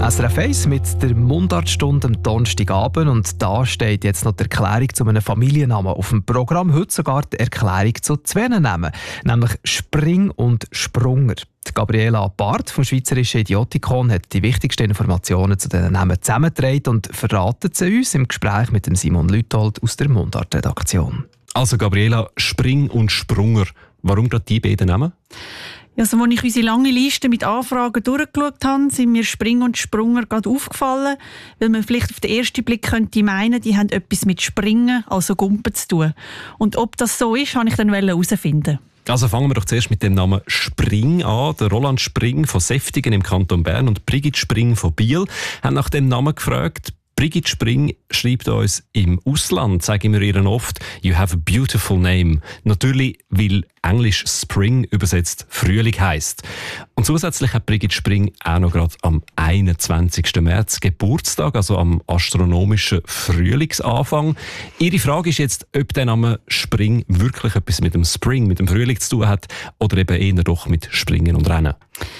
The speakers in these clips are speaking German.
SRF 1 mit der Mundartstunde am Donnerstagabend und da steht jetzt noch die Erklärung zu einem Familiennamen auf dem Programm. Heute sogar die Erklärung zu zwei Namen, nämlich Spring und Sprunger. Die Gabriela Barth vom Schweizerischen Idiotikon hat die wichtigsten Informationen zu diesen Namen zusammengetragen und verratet sie uns im Gespräch mit dem Simon Lüthold aus der Mundart-Redaktion. Also Gabriela, Spring und Sprunger, warum gerade die beiden Namen? Also, als ich unsere lange Liste mit Anfragen durchgeschaut habe, sind mir Spring und Sprunger gerade aufgefallen, weil man vielleicht auf den ersten Blick könnte meinen, die haben etwas mit Springen, also Gumpen, zu tun. Und ob das so ist, wollte ich dann herausfinden. Also fangen wir doch zuerst mit dem Namen Spring an. Der Roland Spring von Seftigen im Kanton Bern und Brigitte Spring von Biel haben nach dem Namen gefragt. Brigitte Spring schreibt uns im Ausland, sagen wir ihr oft, «You have a beautiful name». Natürlich, weil Englisch Spring übersetzt Frühling heisst. Und zusätzlich hat Brigitte Spring auch noch gerade am 21. März Geburtstag, also am astronomischen Frühlingsanfang. Ihre Frage ist jetzt, ob der Name Spring wirklich etwas mit dem Spring, mit dem Frühling zu tun hat oder eben eher doch mit Springen und Rennen.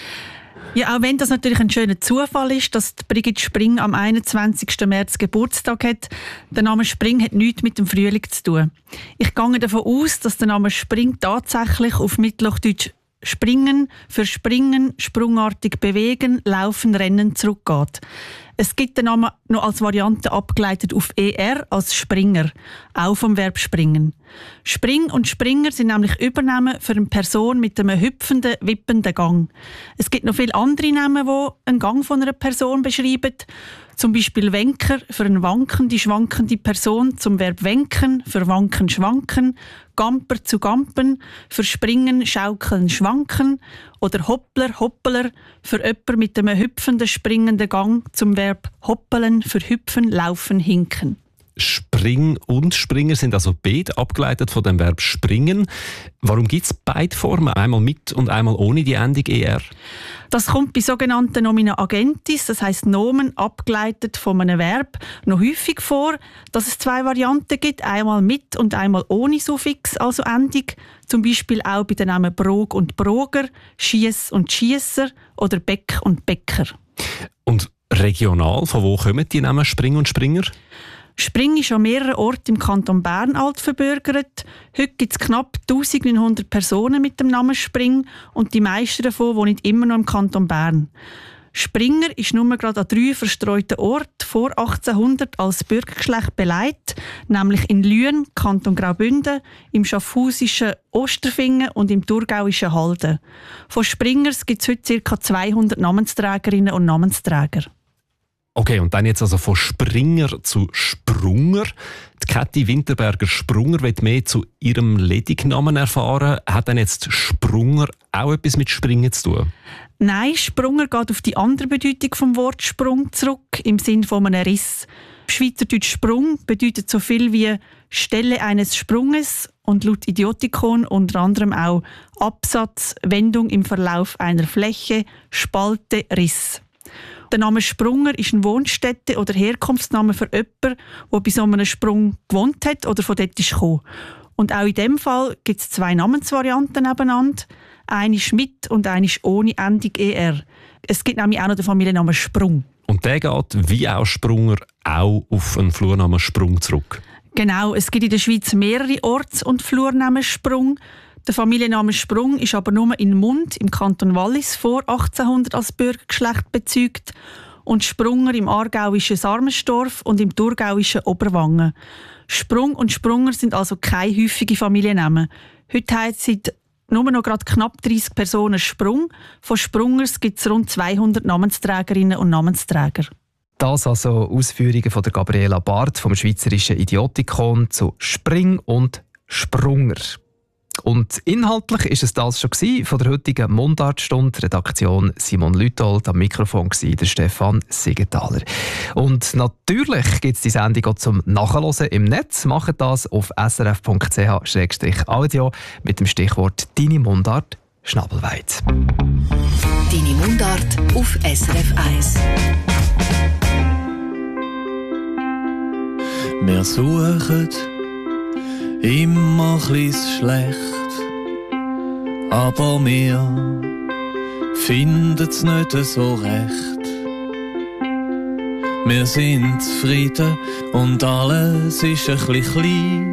Ja, auch wenn das natürlich ein schöner Zufall ist, dass Brigitte Spring am 21. März Geburtstag hat, der Name Spring hat nichts mit dem Frühling zu tun. Ich gehe davon aus, dass der Name Spring tatsächlich auf Mittelhochdeutsch Springen, für Springen, sprungartig bewegen, laufen, rennen zurückgeht. Es gibt den Namen noch als Variante abgeleitet auf ER als Springer, auch vom Verb springen. Spring und Springer sind nämlich Übernamen für eine Person mit einem hüpfenden, wippenden Gang. Es gibt noch viele andere Namen, die einen Gang von einer Person beschreiben. Zum Beispiel Wenker für eine wankende, schwankende Person, zum Verb wenken, für wanken, schwanken, Gamper zu gampen, für springen, schaukeln, schwanken oder Hoppler, Hoppeler für jemanden mit einem hüpfenden, springenden Gang, zum Verb hoppeln, für hüpfen, laufen, hinken. Spring und Springer sind also beide abgeleitet von dem Verb springen. Warum gibt es beide Formen, einmal mit und einmal ohne die Endung ER? Das kommt bei sogenannten Nomina Agentis, das heisst Nomen abgeleitet von einem Verb, noch häufig vor, dass es zwei Varianten gibt, einmal mit und einmal ohne Suffix, also Endung. Zum Beispiel auch bei den Namen Brog und Broger, Schiess und Schiesser oder Beck und Bäcker. Und regional, von wo kommen die Namen Spring und Springer? Spring ist an mehreren Orten im Kanton Bern altverbürgert. Heute gibt es knapp 1900 Personen mit dem Namen Spring und die meisten davon wohnen immer noch im Kanton Bern. Springer ist nur gerade an 3 verstreuten Orten vor 1800 als Bürgergeschlecht beleidigt, nämlich in Lüen, Kanton Graubünden, im schaffhausischen Osterfingen und im thurgauischen Halden. Von Springers gibt es heute ca. 200 Namensträgerinnen und Namensträger. Okay, und dann jetzt also von Springer zu Sprunger. Die Käthi Winterberger Sprunger will mehr zu ihrem Ledignamen erfahren. Hat dann jetzt Sprunger auch etwas mit Springen zu tun? Nein, Sprunger geht auf die andere Bedeutung vom Wort Sprung zurück, im Sinn von einem Riss. Schweizerdeutsch Sprung bedeutet so viel wie Stelle eines Sprunges und laut Idiotikon unter anderem auch Absatz, Wendung im Verlauf einer Fläche, Spalte, Riss. Der Name Sprunger ist ein Wohnstätte- oder Herkunftsname für jemanden, der bei so einem Sprung gewohnt hat oder von dort ist gekommen. Und auch in diesem Fall gibt es 2 Namensvarianten nebeneinander. Eine ist mit und eine ist ohne Endung ER. Es gibt nämlich auch noch den Familiennamen Sprung. Und der geht, wie auch Sprunger, auch auf einen Flurnamen Sprung zurück? Genau, es gibt in der Schweiz mehrere Orts- und Flurnamen Sprung. Der Familienname Sprung ist aber nur in Mund im Kanton Wallis vor 1800 als Bürgergeschlecht bezeugt und Sprunger im aargauischen Sarmenstorf und im thurgauischen Oberwangen. Sprung und Sprunger sind also keine häufigen Familiennamen. Heute heisst seit nur noch gerade knapp 30 Personen Sprung. Von Sprungers gibt es rund 200 Namensträgerinnen und Namensträger. Das also Ausführungen von der Gabriela Barth vom Schweizerischen Idiotikon zu Spring und Sprunger. Und inhaltlich ist es das schon von der heutigen Mundartstunde. Redaktion Simon Lüthold, am Mikrofon der Stefan Siegenthaler. Und natürlich gibt es die Sendung auch zum Nachhören im Netz. Macht das auf srf.ch/audio mit dem Stichwort «Deine Mundart Schnabelweit». «Deine Mundart» auf SRF 1. Wir suchen immer chlis schlecht, aber wir finden's nicht so recht. Wir sind zufrieden und alles ist ein bisschen klein.